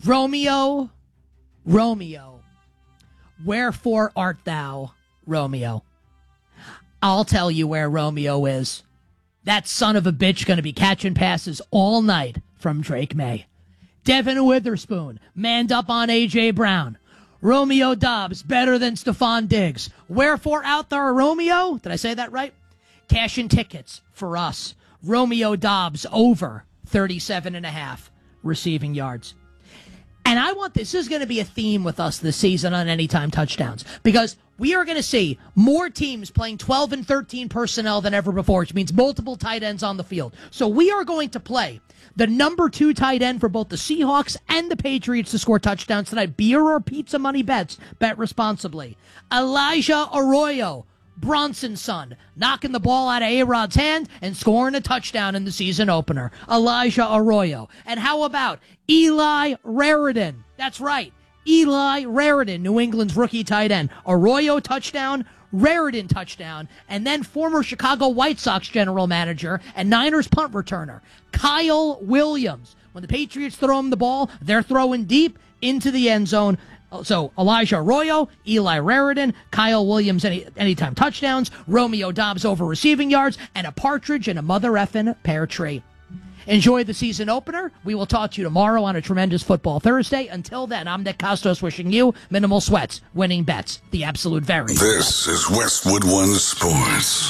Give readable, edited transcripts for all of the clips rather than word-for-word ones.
Romeo, Romeo, wherefore art thou, Romeo? I'll tell you where Romeo is. That son of a bitch going to be catching passes all night from Drake May. Devin Witherspoon, manned up on A.J. Brown. Romeo Dobbs, better than Stephon Diggs. Wherefore out there, Romeo? Did I say that right? Cash in tickets for us. Romeo Dobbs over 37.5 receiving yards. And I want this is going to be a theme with us this season on Anytime Touchdowns, because we are going to see more teams playing 12 and 13 personnel than ever before, which means multiple tight ends on the field. So we are going to play the number 2 tight end for both the Seahawks and the Patriots to score touchdowns tonight. Beer or pizza money bets. Bet responsibly. Elijah Arroyo, Bronson's son, knocking the ball out of A-Rod's hand and scoring a touchdown in the season opener. Elijah Arroyo. And how about Eli Raritan? That's right. Eli Raritan, New England's rookie tight end. Arroyo touchdown, Raritan touchdown, and then former Chicago White Sox general manager and Niners punt returner, Kyle Williams. When the Patriots throw him the ball, they're throwing deep into the end zone. So Elijah Arroyo, Eli Raritan, Kyle Williams, anytime touchdowns, Romeo Dobbs over receiving yards, and a partridge in a mother effing pear tree. Enjoy the season opener. We will talk to you tomorrow on a tremendous Football Thursday. Until then, I'm Nick Costos wishing you minimal sweats, winning bets, the absolute very. This is Westwood One Sports.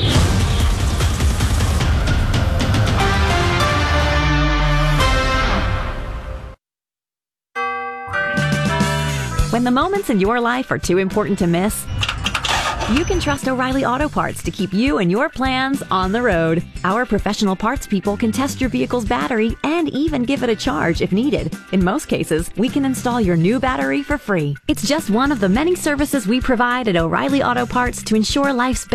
When the moments in your life are too important to miss, you can trust O'Reilly Auto Parts to keep you and your plans on the road. Our professional parts people can test your vehicle's battery and even give it a charge if needed. In most cases, we can install your new battery for free. It's just one of the many services we provide at O'Reilly Auto Parts to ensure life's